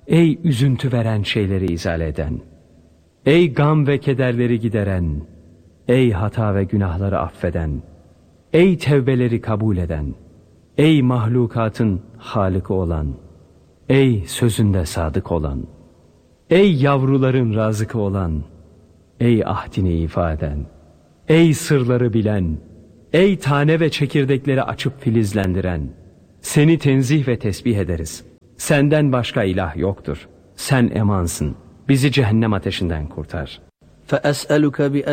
ey üzüntü veren şeyleri izale eden, ey gam ve kederleri gideren, ey hata ve günahları affeden, ey tevbeleri kabul eden, ey mahlukatın Halık'ı olan, ey sözünde sadık olan, ey yavruların razıkı olan, ey ahdini ifa eden, ey sırları bilen, ey tane ve çekirdekleri açıp filizlendiren, seni tenzih ve tesbih ederiz. Senden başka ilah yoktur. Sen emansın. Bizi cehennem ateşinden kurtar. فَأَسْأَلُكَ